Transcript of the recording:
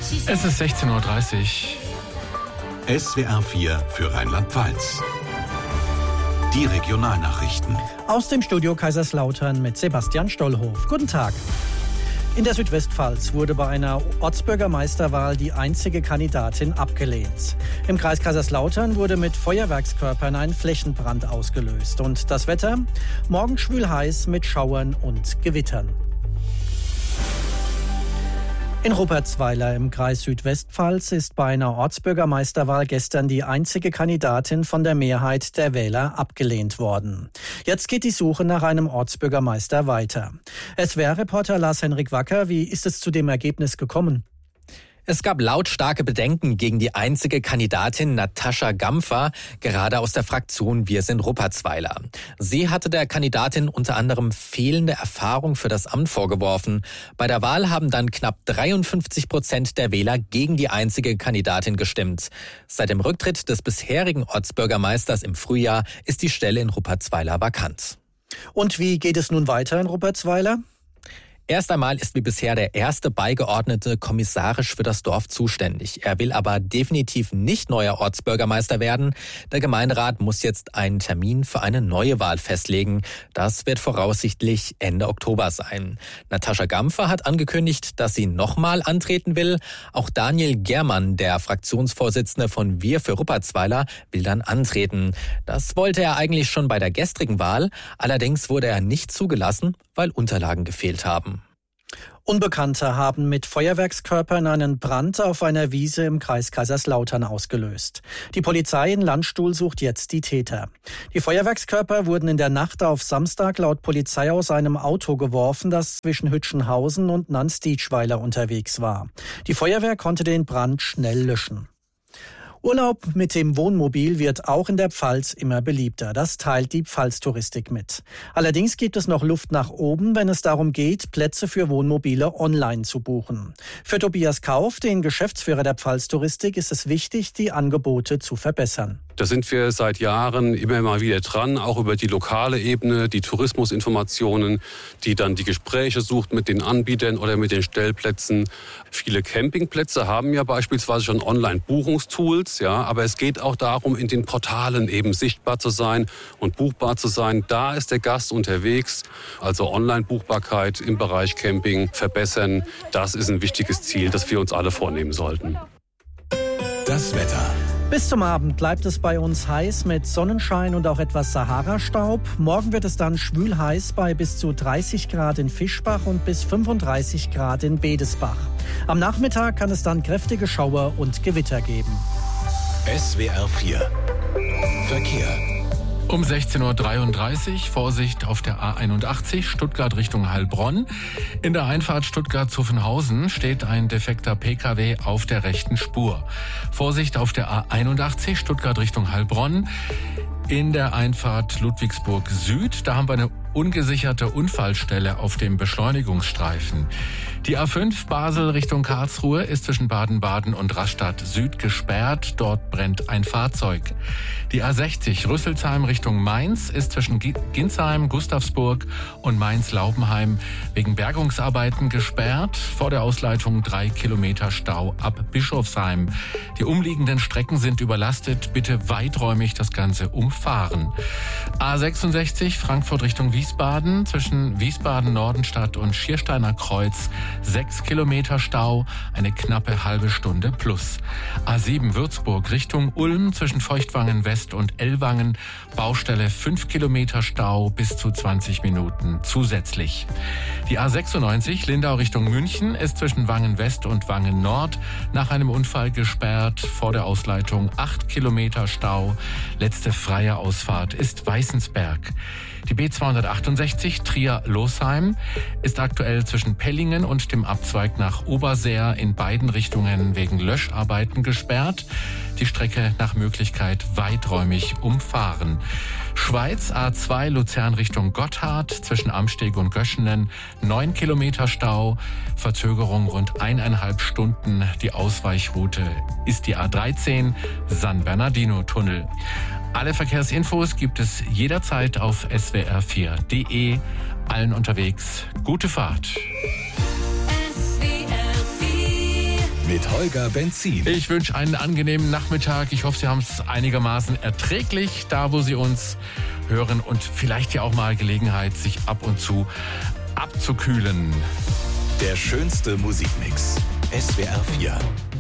Es ist 16:30 Uhr. SWR 4 für Rheinland-Pfalz. Die Regionalnachrichten. Aus dem Studio Kaiserslautern mit Sebastian Stollhof. Guten Tag. In der Südwestpfalz wurde bei einer Ortsbürgermeisterwahl die einzige Kandidatin abgelehnt. Im Kreis Kaiserslautern wurde mit Feuerwerkskörpern ein Flächenbrand ausgelöst. Und das Wetter? Morgen schwül heiß mit Schauern und Gewittern. In Ruppertsweiler im Kreis Südwestpfalz ist bei einer Ortsbürgermeisterwahl gestern die einzige Kandidatin von der Mehrheit der Wähler abgelehnt worden. Jetzt geht die Suche nach einem Ortsbürgermeister weiter. SWR-Reporter Lars-Henrik Wacker, wie ist es zu dem Ergebnis gekommen? Es gab lautstarke Bedenken gegen die einzige Kandidatin Natascha Gampfer, gerade aus der Fraktion Wir sind Ruppertsweiler. Sie hatte der Kandidatin unter anderem fehlende Erfahrung für das Amt vorgeworfen. Bei der Wahl haben dann knapp 53% der Wähler gegen die einzige Kandidatin gestimmt. Seit dem Rücktritt des bisherigen Ortsbürgermeisters im Frühjahr ist die Stelle in Ruppertsweiler vakant. Und wie geht es nun weiter in Ruppertsweiler? Erst einmal ist wie bisher der erste Beigeordnete kommissarisch für das Dorf zuständig. Er will aber definitiv nicht neuer Ortsbürgermeister werden. Der Gemeinderat muss jetzt einen Termin für eine neue Wahl festlegen. Das wird voraussichtlich Ende Oktober sein. Natascha Gampfer hat angekündigt, dass sie nochmal antreten will. Auch Daniel Germann, der Fraktionsvorsitzende von Wir für Ruppertsweiler, will dann antreten. Das wollte er eigentlich schon bei der gestrigen Wahl. Allerdings wurde er nicht zugelassen, weil Unterlagen gefehlt haben. Unbekannte haben mit Feuerwerkskörpern einen Brand auf einer Wiese im Kreis Kaiserslautern ausgelöst. Die Polizei in Landstuhl sucht jetzt die Täter. Die Feuerwerkskörper wurden in der Nacht auf Samstag laut Polizei aus einem Auto geworfen, das zwischen Hütchenhausen und Nanstietschweiler unterwegs war. Die Feuerwehr konnte den Brand schnell löschen. Urlaub mit dem Wohnmobil wird auch in der Pfalz immer beliebter. Das teilt die Pfalztouristik mit. Allerdings gibt es noch Luft nach oben, wenn es darum geht, Plätze für Wohnmobile online zu buchen. Für Tobias Kauf, den Geschäftsführer der Pfalztouristik, ist es wichtig, die Angebote zu verbessern. Da sind wir seit Jahren immer mal wieder dran, auch über die lokale Ebene, die Tourismusinformationen, die dann die Gespräche sucht mit den Anbietern oder mit den Stellplätzen. Viele Campingplätze haben ja beispielsweise schon Online-Buchungstools, ja, aber es geht auch darum, in den Portalen eben sichtbar zu sein und buchbar zu sein. Da ist der Gast unterwegs, also Online-Buchbarkeit im Bereich Camping verbessern. Das ist ein wichtiges Ziel, das wir uns alle vornehmen sollten. Das Wetter. Bis zum Abend bleibt es bei uns heiß mit Sonnenschein und auch etwas Sahara-Staub. Morgen wird es dann schwül heiß bei bis zu 30 Grad in Fischbach und bis 35 Grad in Bedesbach. Am Nachmittag kann es dann kräftige Schauer und Gewitter geben. SWR 4 Verkehr. Um 16:33 Uhr Vorsicht auf der A81 Stuttgart Richtung Heilbronn. In der Einfahrt Stuttgart-Zuffenhausen steht ein defekter Pkw auf der rechten Spur. Vorsicht auf der A81 Stuttgart Richtung Heilbronn. In der Einfahrt Ludwigsburg Süd, da haben wir eine ungesicherte Unfallstelle auf dem Beschleunigungsstreifen. Die A5 Basel Richtung Karlsruhe ist zwischen Baden-Baden und Rastatt Süd gesperrt. Dort brennt ein Fahrzeug. Die A60 Rüsselsheim Richtung Mainz ist zwischen Ginsheim, Gustavsburg und Mainz-Laubenheim wegen Bergungsarbeiten gesperrt. Vor der Ausleitung 3 Kilometer Stau ab Bischofsheim. Die umliegenden Strecken sind überlastet. Bitte weiträumig das Ganze umfahren. A66 Frankfurt Richtung Wiesbaden zwischen Wiesbaden-Nordenstadt und Schiersteiner Kreuz 6 Kilometer Stau, eine knappe halbe Stunde plus. A7 Würzburg Richtung Ulm zwischen Feuchtwangen West und Ellwangen, Baustelle 5 Kilometer Stau bis zu 20 Minuten zusätzlich. Die A96 Lindau Richtung München ist zwischen Wangen West und Wangen Nord nach einem Unfall gesperrt, vor der Ausleitung 8 Kilometer Stau. Letzte freie Ausfahrt ist Weißensberg. Die B268 Trier-Losheim ist aktuell zwischen Pellingen und dem Abzweig nach Oberseer in beiden Richtungen wegen Löscharbeiten gesperrt. Die Strecke nach Möglichkeit weiträumig umfahren. Schweiz A2 Luzern Richtung Gotthard zwischen Amsteg und Göschenen 9 Kilometer Stau, Verzögerung rund 1,5 Stunden. Die Ausweichroute ist die A13 San Bernardino-Tunnel. Alle Verkehrsinfos gibt es jederzeit auf swr4.de. Allen unterwegs gute Fahrt. SWR 4 mit Holger Benzin. Ich wünsche einen angenehmen Nachmittag. Ich hoffe, Sie haben es einigermaßen erträglich, da wo Sie uns hören und vielleicht ja auch mal Gelegenheit, sich ab und zu abzukühlen. Der schönste Musikmix. SWR 4.